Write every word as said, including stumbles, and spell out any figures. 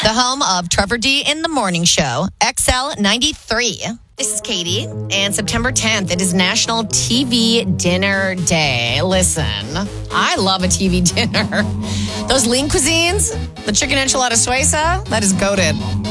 the home of Trevor D in the Morning Show, X L ninety-three. This is Katie, and September tenth, it is National T V Dinner Day. Listen, I love a T V dinner. Those lean cuisines, the chicken enchilada suiza, that is goated.